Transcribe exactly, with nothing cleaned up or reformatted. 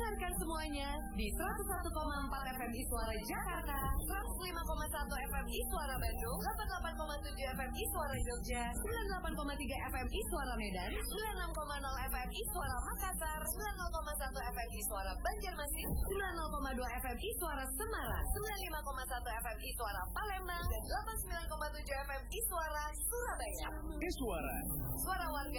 Dengarkan semuanya di seratus satu koma empat F M Iswara Jakarta, seratus lima koma satu F M Iswara Bandung, delapan puluh delapan koma tujuh F M Iswara Jogja, sembilan puluh delapan koma tiga F M Iswara Medan, sembilan puluh enam koma nol F M Iswara Makassar, sembilan puluh koma satu F M Iswara Banjarmasin, sembilan puluh koma dua F M Iswara Semarang, sembilan puluh lima koma satu F M Iswara Palembang, dan delapan puluh sembilan koma tujuh F M Iswara Surabaya. Iswara, Suara warga